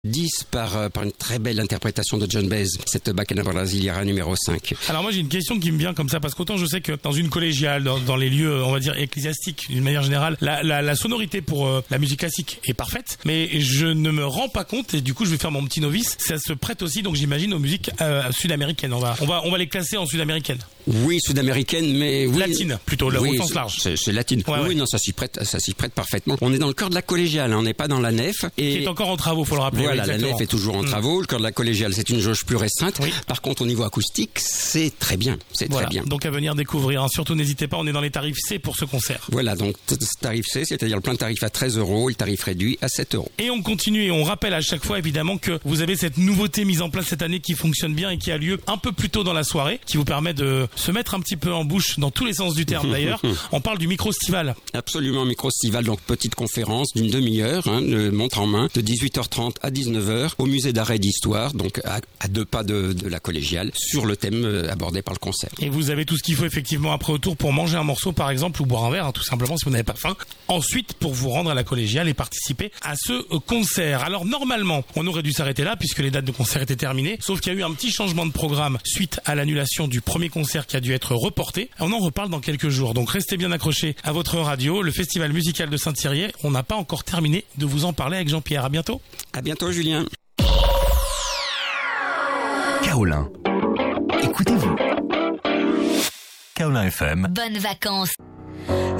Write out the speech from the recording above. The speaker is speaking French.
10 par une très belle interprétation de John Baez, cette Bacana Brasileira numéro 5. Alors moi j'ai une question qui me vient comme ça, parce qu'autant je sais que dans une collégiale, dans les lieux on va dire ecclésiastiques d'une manière générale, la sonorité pour la musique classique est parfaite, mais je ne me rends pas compte, et du coup je vais faire mon petit novice, ça se prête aussi donc j'imagine aux musiques sud-américaines. On va les classer en sud-américaines. Oui, sud-américaine, mais oui. Latine, plutôt, au sens large. C'est latine. Ouais, oui, ouais. Non, ça s'y prête parfaitement. On est dans le cœur de la collégiale, on n'est pas dans la nef. Qui est encore en travaux, faut le rappeler. Voilà, exactement. la nef est toujours en travaux. Le cœur de la collégiale, c'est une jauge plus restreinte. Oui. Par contre, au niveau acoustique, c'est très bien. Très bien. Donc à venir découvrir. Surtout n'hésitez pas, on est dans les tarifs C pour ce concert. Voilà, donc tarif C, c'est-à-dire le plein tarif à 13 €, le tarif réduit à 7 €. Et on continue et on rappelle à chaque fois évidemment que vous avez cette nouveauté mise en place cette année qui fonctionne bien et qui a lieu un peu plus tôt dans la soirée, qui vous permet de se mettre un petit peu en bouche dans tous les sens du terme d'ailleurs. On parle du micro-stival. Absolument, micro-stival, donc petite conférence d'une demi-heure, montre en main, de 18h30 à 19h au musée d'art et d'histoire, donc à 2 pas de la collégiale, sur le thème abordé par le concert. Et vous avez tout ce qu'il faut effectivement après autour pour manger un morceau par exemple ou boire un verre, tout simplement si vous n'avez pas faim. Ensuite pour vous rendre à la collégiale et participer à ce concert. Alors normalement on aurait dû s'arrêter là puisque les dates de concert étaient terminées, sauf qu'il y a eu un petit changement de programme suite à l'annulation du premier concert qui a dû être reporté. On en reparle dans quelques jours, donc restez bien accrochés à votre radio. Le festival musical de Saint-Thierry, on n'a pas encore terminé de vous en parler avec Jean-Pierre. À bientôt. À bientôt Julien. Kaolin. Écoutez-vous. Kaolin FM. Bonnes vacances.